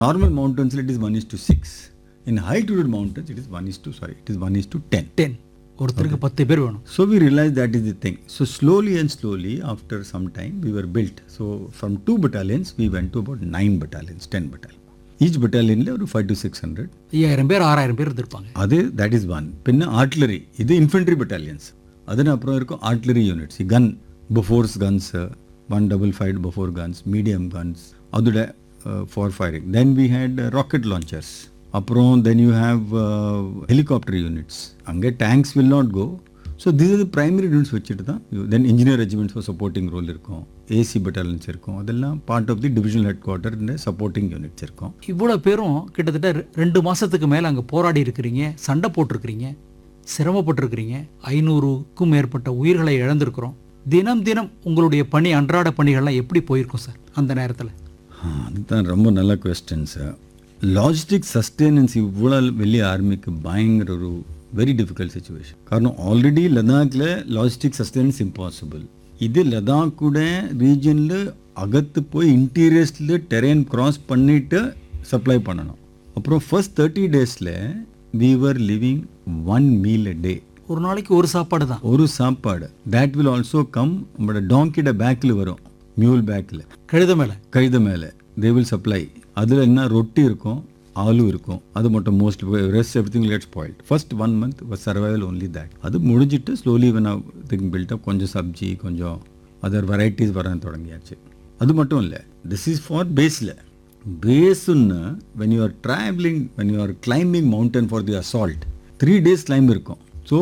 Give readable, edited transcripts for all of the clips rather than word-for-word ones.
Normal mountains it is 1:6. In high altitude mountains it is 1:10. 10 ஒருத்தருக்கு 10 பேர் வேணும். So we realized that is the thing. So slowly and slowly after some time we were built. So from 2 battalions we went to about 9 battalions, 10 battalions. Each battalion ஒரு 5 to 600. 5000 பேர் 6000 பேர் இருந்திருப்பாங்க. அது that is one. பின்ன artillery இது infantry battalions. அதுன அப்புறம் இருக்கும் artillery units. Gun, Bofors guns, 155 Bofors guns, medium guns. அதோட for firing. Then we had rocket launchers. அப்புறம் then you have helicopter units. அங்கே tanks will not go. So these are the primary units வச்சுட்டு தான் then engineer regiments for supporting role இருக்கும், AC battalions இருக்கும், அதெல்லாம் part of the divisional headquarter இந்த supporting units இருக்கும். இவ்வளோ பேரும் கிட்டத்தட்ட 2 மாசத்துக்கு மேலே அங்கே போராடி இருக்கிறீங்க, சண்டை போட்டிருக்கிறீங்க, சிரமப்பட்டிருக்கிறீங்க, 500க்கும் மேற்பட்ட உயிர்களை இழந்திருக்கிறோம். தினம் தினம் உங்களுடைய பணி, அன்றாட பணிகள்லாம் எப்படி போயிருக்கும் சார் அந்த நேரத்தில்? அதுதான் ரொம்ப நல்ல கொஸ்டின் சார். லாஜிஸ்டிக் சஸ்டெனன்ஸ் இவ்வளோ வெளிய ஆர்மிக்கு பயங்கர ஒரு வெரி டிஃபிகல்ட் சுச்சுவேஷன். காரணம் ஆல்ரெடி லடாக்கில் லாஜிஸ்டிக் சஸ்டெனன்ஸ் இம்பாசிபிள். இது லடாக் கூட ரீஜனில் அகத்து போய் இன்டீரியர்ஸில் டெரெயின் கிராஸ் பண்ணிவிட்டு சப்ளை பண்ணணும். அப்புறம் first 30 daysல we were living 1 meal a day. ஒரு நாளைக்கு ஒரு சாப்பாடு தான். ஒரு சாப்பாடு. that will also come நம்மளோட டாங்கியோட பேக்கில் வரும், மியூல் பேக்கில், கழுத மேலே they will supply. அதில் என்ன ரொட்டி இருக்கும், ஆலு இருக்கும், அது மட்டும் most rest everything let spoilt. First 1 month was survival only that. அது முடிஞ்சிட்டு slowly when thing build up, கொஞ்சம் சப்ஜி, கொஞ்சம் அதர் வெரைட்டிஸ் வர தொடங்கியாச்சு. அது மட்டும் இல்லை, திஸ் இஸ் ஃபார் பேஸில். பேஸுன்னு when you are traveling, when you are climbing mountain for the assault, 3 days climb இருக்கும். ஸோ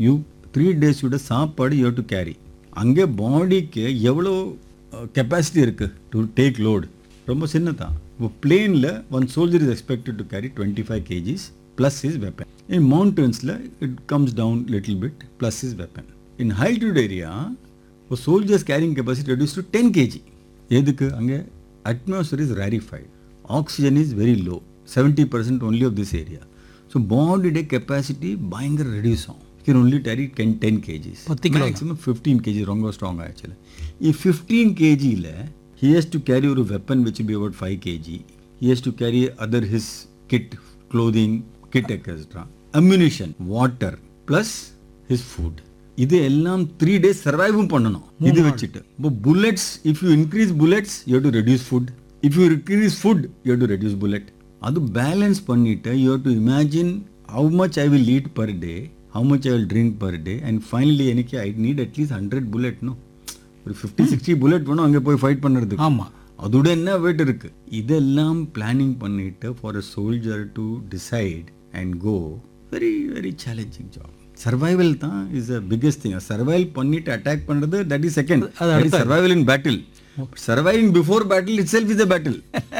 3 days சாப்பாடு you have to carry. அங்கே பாடிக்கு எவ்வளோ கெப்பாசிட்டி இருக்குது டு டேக் லோடு, ரொம்ப சின்னதான். இப்போ பிளேனில் 1 soldier is expected to carry 25 kgs plus his weapon. In mountainsல it comes down little bit plus his weapon. In high altitude area a soldier's carrying capacity reduced to 10 kg. எதுக்கு? அங்கே atmosphere is rarefied, oxygen is very low, 70% only of this area. So body capacity பயங்கர reduce ஆகும். You can only carry 10 kgs. Maximum 15 kg, ரொம்ப strong actually. If 15 kg he has to carry a weapon which will be about 5 kg. He has to carry other his kit, clothing, kit etc. Ammunition, water plus his food. இது எல்லாம் 3 days survive பண்ணணும். இது வச்சிட்டு bullets, if you increase bullets you have to reduce food. If you increase food you have to reduce bullet. அது balance பண்ணிட்டு you have to imagine how much I will eat per day, how much I will drink per day, and finally எனக்கு I need at least 100 bullet. No, ஒரு 50-60 bullet வேணும் அங்கே போய் fight பண்ணுறதுக்கு. ஆமாம், அதோட என்ன வெயிட் இருக்குது. இதெல்லாம் பிளானிங் பண்ணிட்டு for a soldier to decide and go, very very challenging job. Survival தான் is a biggest thing. Survival பண்ணிட்டு அட்டாக் பண்ணுறது that is second. Survival in battle. Surviving before battle it self is a battle.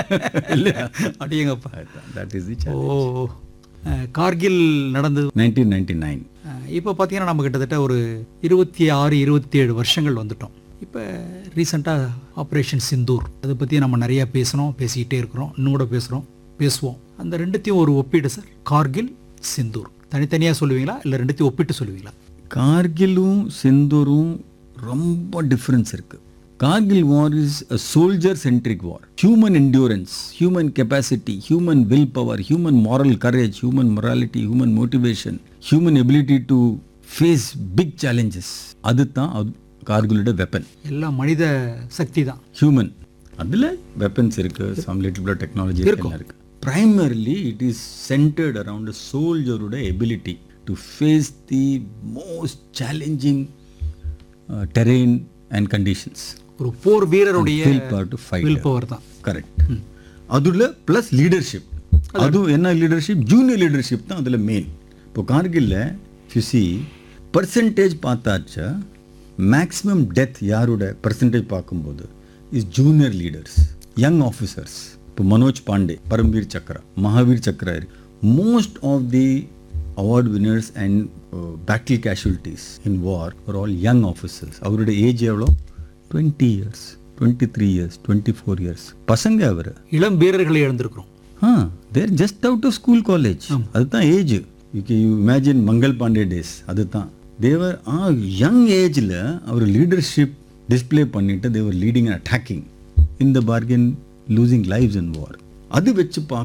அப்படியேங்கப்பா, that is the challenge. Kargil நடந்தது 1999. இப்போ பார்த்தீங்கன்னா நம்ம கிட்டத்தட்ட ஒரு 26-27 வருஷங்கள் வந்துட்டோம். இப்போ ரீசெண்டாக ஆப்ரேஷன் சிந்தூர், அதை பற்றி நம்ம நிறையா பேசிக்கிட்டே இருக்கிறோம், இன்னும் கூட பேசுவோம். அந்த ரெண்டுத்தையும் ஒரு ஒப்பீடு சார், கார்கில் சிந்தூர் தனித்தனியாக சொல்லுவீங்களா இல்லை ரெண்டுத்தையும் ஒப்பிட்டு சொல்லுவீங்களா? கார்கிலும் சிந்தூரும் ரொம்ப டிஃப்ரென்ஸ் இருக்குது. Kargil war is a soldier-centric war. Human endurance, human capacity, human willpower, human moral courage, human morality, human motivation, human ability to face big challenges. அதுதான் கார்கிலோட வெப்பன். எல்லாம் மனித சக்தி தான், ஹியூமன். அதில் வெப்பன்ஸ் இருக்குது, சம் லிட்டில் பிட் டெக்னாலஜி இருக்குது. Primarily it is centered around a soldierோட ability to face the most challenging terrain and conditions. ஒரு போர் வீரருடைய will power தான். Correct. அதுல பிளஸ் லீடர்ஷிப். அது என்ன லீடர்ஷிப்? ஜூனியர் லீடர்ஷிப் தான் அதில் மெயின். இப்போ கார்கில்ல you see percentage பார்த்தாச்சா, maximum death யாரோட பர்சன்டேஜ் பார்க்கும்போது is junior leaders, young officers. இப்போ மனோஜ் பாண்டே, பரம்வீர் சக்ரா, மகாவீர் சக்ரா இருக்கு. Most of the award winners and battle casualties in war are all young officers. அவரோட ஏஜ் எவ்வளோ? 20 years, 23 years, 24 years. பசங்க அவர் இளம் வீரர்களை இழந்திருக்கிறோம். தேர் just out of school college. அதுதான் age. You imagine Mangal Pandey days. அதுதான் தேவர் young ஏஜில் அவர் லீடர்ஷிப் டிஸ்பிளே பண்ணிட்டு தேவர் leading and attacking, in the bargain losing lives இன் வார். அது வச்சு